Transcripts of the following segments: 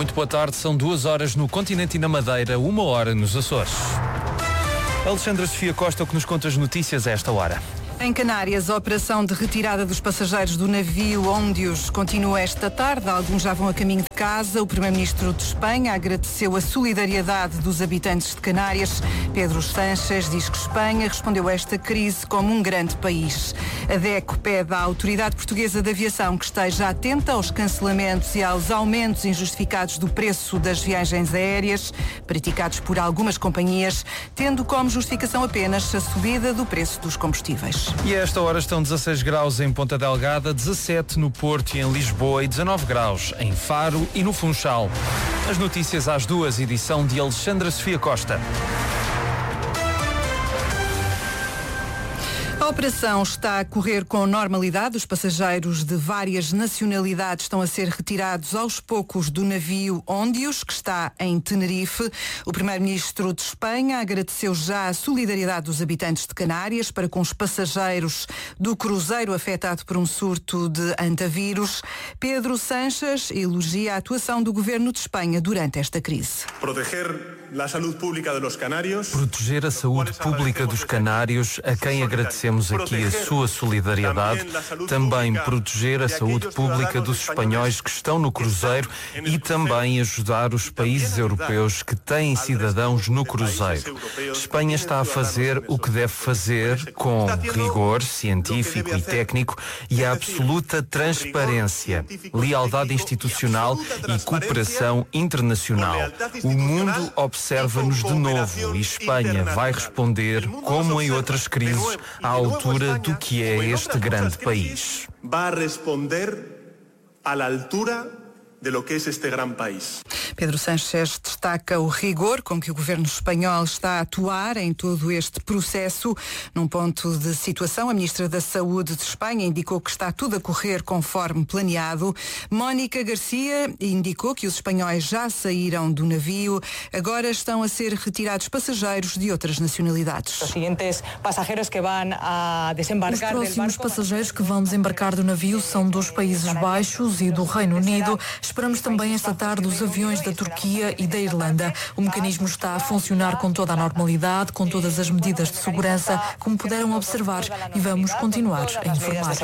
Muito boa tarde, são 2 horas no continente e na Madeira, 1 hora nos Açores. Alexandra Sofia Costa, o que nos conta as notícias a esta hora. Em Canárias, a operação de retirada dos passageiros do navio Óndios continua esta tarde. Alguns já vão a caminho de casa. O Primeiro-Ministro de Espanha agradeceu a solidariedade dos habitantes de Canárias. Pedro Sánchez diz que Espanha respondeu a esta crise como um grande país. A DECO pede à Autoridade Portuguesa de Aviação que esteja atenta aos cancelamentos e aos aumentos injustificados do preço das viagens aéreas praticados por algumas companhias, tendo como justificação apenas a subida do preço dos combustíveis. E a esta hora estão 16 graus em Ponta Delgada, 17 no Porto e em Lisboa e 19 graus em Faro e no Funchal. As notícias às 2, edição de Alexandra Sofia Costa. A operação está a correr com normalidade. Os passageiros de várias nacionalidades estão a ser retirados aos poucos do navio Óndios, que está em Tenerife. O Primeiro-Ministro de Espanha agradeceu já a solidariedade dos habitantes de Canárias para com os passageiros do cruzeiro afetado por um surto de antavírus. Pedro Sánchez elogia a atuação do Governo de Espanha durante esta crise. Proteger a saúde pública dos canários. Proteger a saúde pública dos canários, a quem agradecemos aqui a sua solidariedade, também proteger a saúde pública dos espanhóis que estão no cruzeiro e também ajudar os países europeus que têm cidadãos no cruzeiro. Espanha está a fazer o que deve fazer com rigor científico e técnico e a absoluta transparência, lealdade institucional e cooperação internacional. O mundo observa-nos de novo e Espanha vai responder, como em outras crises, à altura do que é este grande país. Vai responder à altura de lo que es este gran país. Pedro Sánchez destaca o rigor com que o governo espanhol está a atuar em todo este processo. Num ponto de situação, a ministra da Saúde de Espanha indicou que está tudo a correr conforme planeado. Mónica Garcia indicou que os espanhóis já saíram do navio. Agora estão a ser retirados passageiros de outras nacionalidades. Os próximos passageiros que vão desembarcar do navio são dos Países Baixos e do Reino Unido. Esperamos também esta tarde os aviões da Turquia e da Irlanda. O mecanismo está a funcionar com toda a normalidade, com todas as medidas de segurança, como puderam observar, e vamos continuar a informar.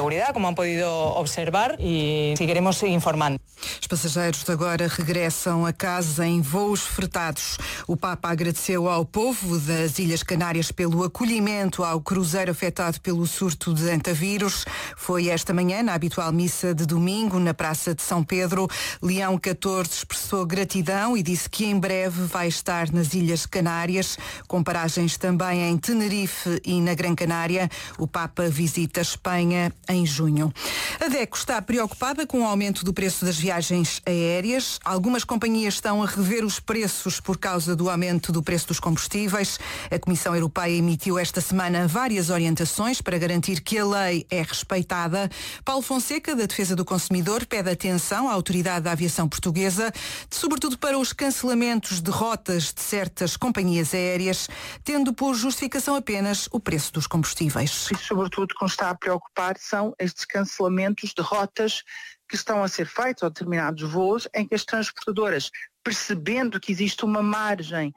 Os passageiros agora regressam a casa em voos fretados. O Papa agradeceu ao povo das Ilhas Canárias pelo acolhimento ao cruzeiro afetado pelo surto de antavírus. Foi esta manhã, na habitual missa de domingo, na Praça de São Pedro. Leão XIV expressou gratidão e disse que em breve vai estar nas Ilhas Canárias, com paragens também em Tenerife e na Gran Canária. O Papa visita a Espanha em junho. A DECO está preocupada com o aumento do preço das viagens aéreas. Algumas companhias estão a rever os preços por causa do aumento do preço dos combustíveis. A Comissão Europeia emitiu esta semana várias orientações para garantir que a lei é respeitada. Paulo Fonseca, da Defesa do Consumidor, pede atenção à Autoridade da Aviação Portuguesa, sobretudo para os cancelamentos de rotas de certas companhias aéreas, tendo por justificação apenas o preço dos combustíveis. E sobretudo, o que nos está a preocupar são estes cancelamentos de rotas que estão a ser feitos a determinados voos em que as transportadoras, percebendo que existe uma margem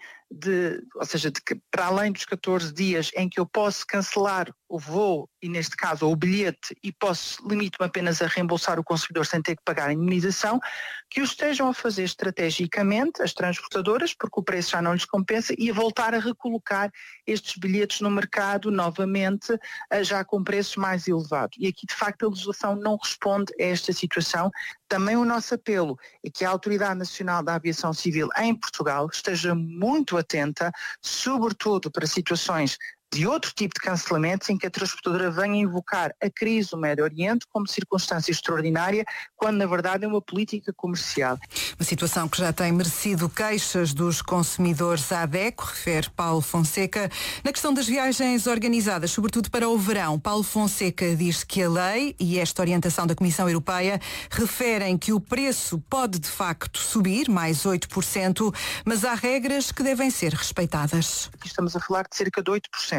ou seja, de que para além dos 14 dias em que eu posso cancelar o voo e neste caso o bilhete e limito-me apenas a reembolsar o consumidor sem ter que pagar a indemnização, que o estejam a fazer estrategicamente as transportadoras, porque o preço já não lhes compensa, e a voltar a recolocar estes bilhetes no mercado novamente, já com preços mais elevados. E aqui de facto a legislação não responde a esta situação. Também o nosso apelo é que a Autoridade Nacional da Aviação Civil em Portugal esteja muito atenta, sobretudo para situações de outro tipo de cancelamentos em que a transportadora venha invocar a crise do Médio Oriente como circunstância extraordinária, quando na verdade é uma política comercial. Uma situação que já tem merecido queixas dos consumidores à DECO, refere Paulo Fonseca. Na questão das viagens organizadas, sobretudo para o verão, Paulo Fonseca diz que a lei e esta orientação da Comissão Europeia referem que o preço pode de facto subir, mais 8%, mas há regras que devem ser respeitadas. Aqui estamos a falar de cerca de 8%.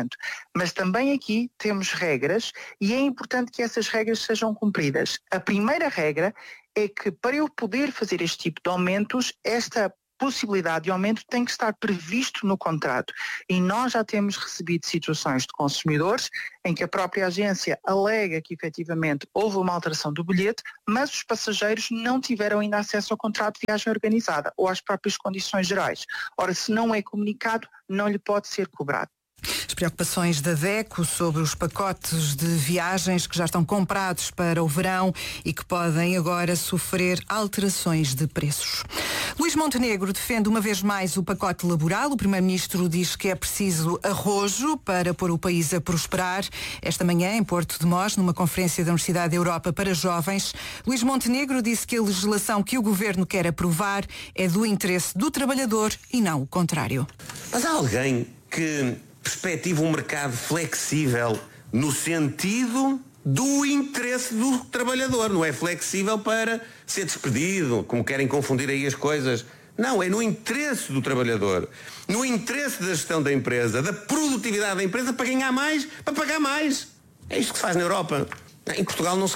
100%. Mas também aqui temos regras e é importante que essas regras sejam cumpridas. A primeira regra é que para eu poder fazer este tipo de aumentos, esta possibilidade de aumento tem que estar previsto no contrato. E nós já temos recebido situações de consumidores em que a própria agência alega que efetivamente houve uma alteração do bilhete, mas os passageiros não tiveram ainda acesso ao contrato de viagem organizada ou às próprias condições gerais. Ora, se não é comunicado, não lhe pode ser cobrado. As preocupações da DECO sobre os pacotes de viagens que já estão comprados para o verão e que podem agora sofrer alterações de preços. Luís Montenegro defende uma vez mais o pacote laboral. O Primeiro-Ministro diz que é preciso arrojo para pôr o país a prosperar. Esta manhã, em Porto de Mós, numa conferência da Universidade da Europa para jovens, Luís Montenegro disse que a legislação que o Governo quer aprovar é do interesse do trabalhador e não o contrário. Mas há alguém que perspectiva um mercado flexível no sentido do interesse do trabalhador, não é flexível para ser despedido, como querem confundir aí as coisas. Não, é no interesse do trabalhador, no interesse da gestão da empresa, da produtividade da empresa para ganhar mais, para pagar mais. É isto que se faz na Europa. Em Portugal não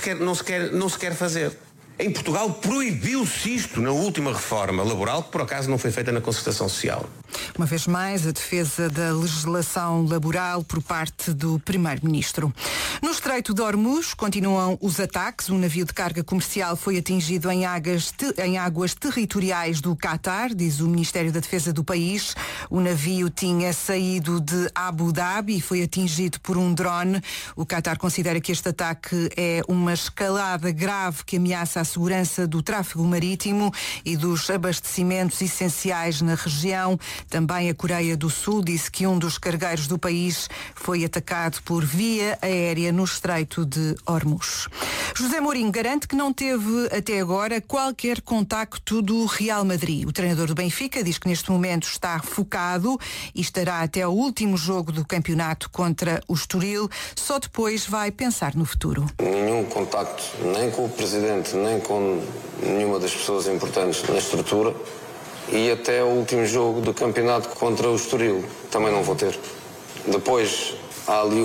se quer fazer. Em Portugal proibiu-se isto na última reforma laboral, que por acaso não foi feita na concertação social. Uma vez mais, a defesa da legislação laboral por parte do Primeiro-Ministro. No Estreito de Hormuz continuam os ataques. Um navio de carga comercial foi atingido em águas territoriais do Qatar, diz o Ministério da Defesa do país. O navio tinha saído de Abu Dhabi e foi atingido por um drone. O Qatar considera que este ataque é uma escalada grave que ameaça a segurança do tráfego marítimo e dos abastecimentos essenciais na região. Também a Coreia do Sul disse que um dos cargueiros do país foi atacado por via aérea no Estreito de Hormuz. José Mourinho garante que não teve até agora qualquer contacto do Real Madrid. O treinador do Benfica diz que neste momento está focado e estará até ao último jogo do campeonato contra o Estoril. Só depois vai pensar no futuro. Nenhum contacto, nem com o presidente, nem com nenhuma das pessoas importantes na estrutura. E até o último jogo do campeonato contra o Estoril também não vou ter. Depois há ali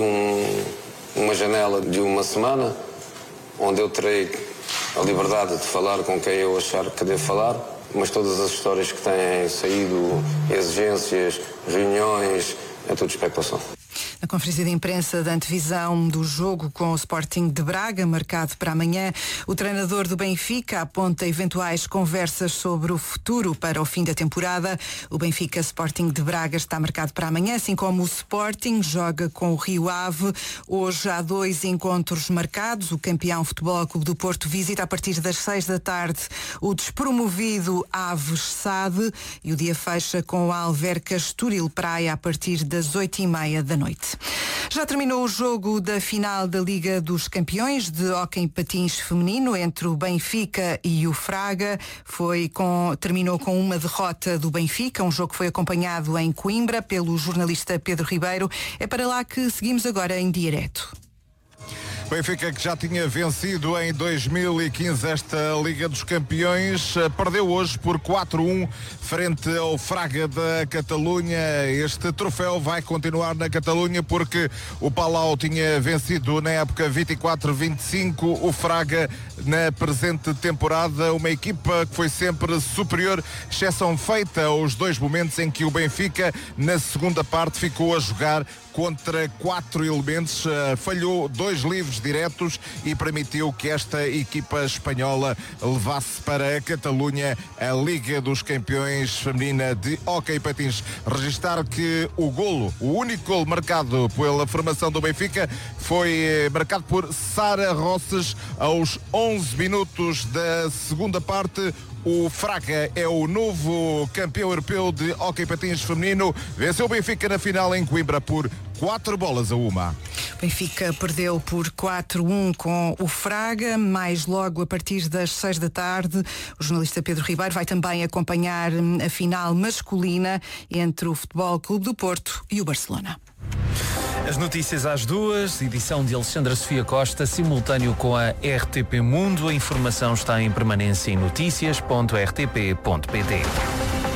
uma janela de uma semana onde eu terei a liberdade de falar com quem eu achar que devo falar, mas todas as histórias que têm saído, exigências, reuniões, é tudo especulação. Na conferência de imprensa da antevisão do jogo com o Sporting de Braga, marcado para amanhã, o treinador do Benfica aponta eventuais conversas sobre o futuro para o fim da temporada. O Benfica Sporting de Braga está marcado para amanhã, assim como o Sporting joga com o Rio Ave. Hoje há 2 encontros marcados. O campeão Futebol Clube do Porto visita a partir das 6 da tarde o despromovido Aves Sade e o dia fecha com o Alverca Estoril Praia a partir das 8h30 da noite. Já terminou o jogo da final da Liga dos Campeões de hóquei em patins feminino entre o Benfica e o Fraga. Terminou com uma derrota do Benfica, um jogo que foi acompanhado em Coimbra pelo jornalista Pedro Ribeiro. É para lá que seguimos agora em direto. Benfica, que já tinha vencido em 2015 esta Liga dos Campeões, perdeu hoje por 4-1 frente ao Fraga da Catalunha. Este troféu vai continuar na Catalunha porque o Palau tinha vencido na época 24-25 o Fraga na presente temporada. Uma equipa que foi sempre superior, exceção feita aos 2 momentos em que o Benfica, na segunda parte, ficou a jogar contra 4 elementos, falhou 2 livros diretos e permitiu que esta equipa espanhola levasse para a Catalunha a Liga dos Campeões feminina de hóquei patins. Registar que o único golo marcado pela formação do Benfica foi marcado por Sara Rosses aos 11 minutos da segunda parte. O Fraga é o novo campeão europeu de hóquei patins feminino. Venceu o Benfica na final em Coimbra por 4-1. O Benfica perdeu por 4-1 com o Fraga. Mais logo, a partir das 6 da tarde, o jornalista Pedro Ribeiro vai também acompanhar a final masculina entre o Futebol Clube do Porto e o Barcelona. As notícias às 2, edição de Alexandra Sofia Costa, simultâneo com a RTP Mundo. A informação está em permanência em noticias.rtp.pt.